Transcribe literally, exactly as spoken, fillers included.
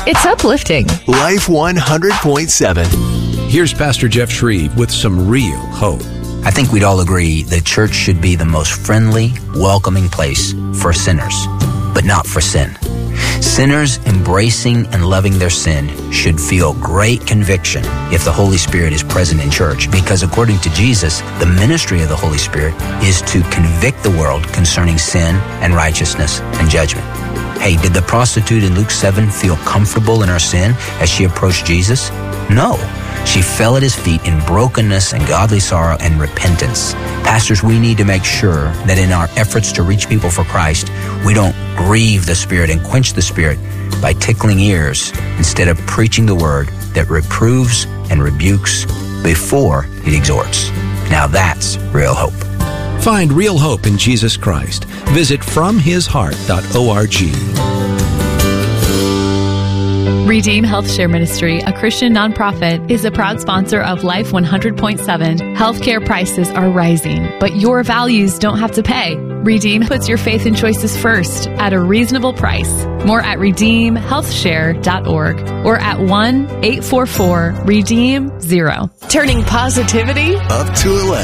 It's uplifting. Life one hundred point seven. Here's Pastor Jeff Shreve with some real hope. I think we'd all agree the church should be the most friendly, welcoming place for sinners, but not for sin. Sinners embracing and loving their sin should feel great conviction if the Holy Spirit is present in church, because according to Jesus, the ministry of the Holy Spirit is to convict the world concerning sin and righteousness and judgment. Hey, did the prostitute in Luke seven feel comfortable in her sin as she approached Jesus? No. She fell at his feet in brokenness and godly sorrow and repentance. Pastors, we need to make sure that in our efforts to reach people for Christ, we don't grieve the Spirit and quench the Spirit by tickling ears instead of preaching the word that reproves and rebukes before it exhorts. Now that's real hope. Find real hope in Jesus Christ. Visit from his heart dot org. Redeem Health Share Ministry, a Christian nonprofit, is a proud sponsor of Life one hundred point seven. Healthcare prices are rising, but your values don't have to pay. Redeem puts your faith and choices first at a reasonable price. More at redeem health share dot org or at one eight four four redeem zero. Turning positivity Up to eleven.